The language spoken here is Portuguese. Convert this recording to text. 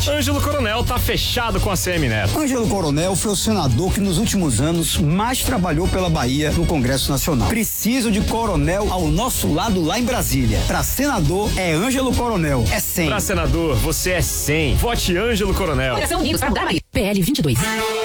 Ângelo Coronel tá fechado com a CM Neto. Ângelo Coronel foi o senador que nos últimos anos mais trabalhou pela Bahia no Congresso Nacional. Preciso de coronel ao nosso lado lá em Brasília. Pra senador é Ângelo Coronel, é 100. Pra senador, você é 100. Vote Ângelo Coronel. PL 22.